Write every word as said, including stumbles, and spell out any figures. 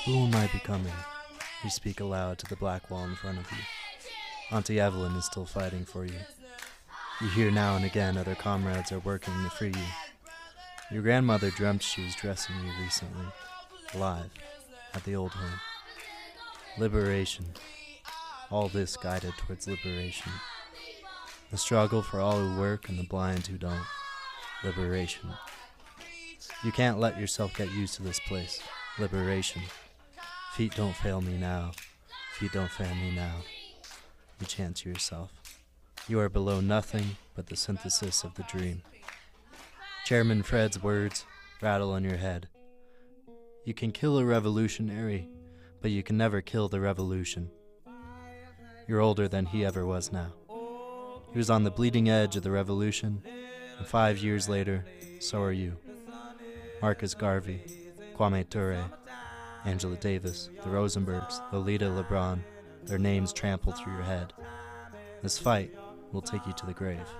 Who am I becoming? You speak aloud to the black wall in front of you. Auntie Evelyn is still fighting for you. You hear now and again other comrades are working to free you. Your grandmother dreamt she was dressing you recently, alive, at the old home. Liberation. All this guided towards liberation. The struggle for all who work and the blind who don't. Liberation. You can't let yourself get used to this place. Liberation. Feet don't fail me now. Feet don't fail me now. You chant to yourself. You are below nothing but the synthesis of the dream. Chairman Fred's words rattle in your head. You can kill a revolutionary, but you can never kill the revolution. You're older than he ever was now. He was on the bleeding edge of the revolution, and five years later, so are you. Marcus Garvey, Kwame Ture, Angela Davis, the Rosenbergs, Lolita LeBron, their names trampled through your head. This fight will take you to the grave.